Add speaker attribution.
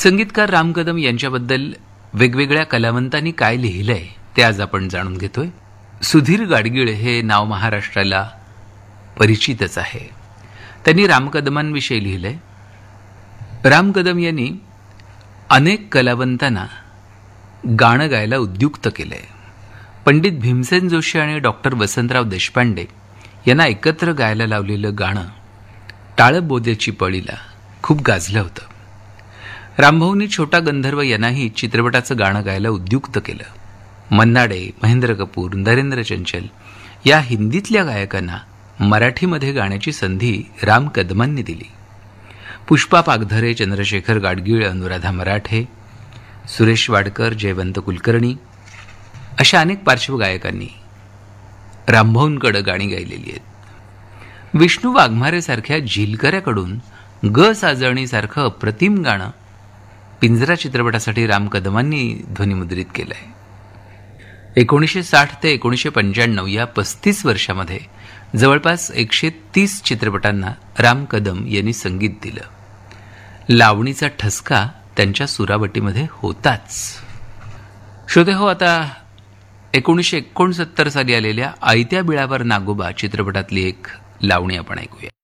Speaker 1: संगीतकार राम कदम यांच्याबद्दल वेगवेगळ्या कलावंतांनी काय लिहिलंय ते आज आपण जाणून घेतोय. सुधीर गाडगीळ हे नाव महाराष्ट्राला परिचितच आहे. त्यांनी राम कदमांविषयी लिहिलंय. राम कदम यांनी अनेक कलावंतांना गाणं गायला उद्युक्त केलंय. पंडित भीमसेन जोशी आणि डॉक्टर वसंतराव देशपांडे यांना एकत्र गायला लावलेलं गाणं टाळबोद्याची पळीला खूप गाजलं होतं. रामभाऊंनी छोटा गंधर्व यांनाही चित्रपटाचं गाणं गायला उद्युक्त केलं. मन्ना डे, महेंद्र कपूर, नरेंद्र चंचल या हिंदीतल्या गायकांना मराठीमध्ये गाण्याची संधी राम कदमांनी दिली. पुष्पा पागधरे, चंद्रशेखर गाडगीळ, अनुराधा मराठे, सुरेश वाडकर, जयवंत कुलकर्णी अशा अनेक पार्श्वगायकांनी रामभाऊंकडे गाणी गायलेली आहेत. विष्णू वाघमारेसारख्या झिलकऱ्याकडून ग साजणीसारखं अप्रतिम गाणं पिंजरा चित्रपटासाठी राम कदमांनी ध्वनिमुद्रित केलंय. 1960 ते 1995 या 35 वर्षामध्ये जवळपास 130 चित्रपटांना राम कदम यांनी संगीत दिलं. लावणीचा ठसका त्यांच्या सुरावटीमध्ये होताच. श्रोते हो, आता 1969 साली आलेल्या आयत्या बिळावर नागोबा चित्रपटातली एक लावणी आपण ऐकूया.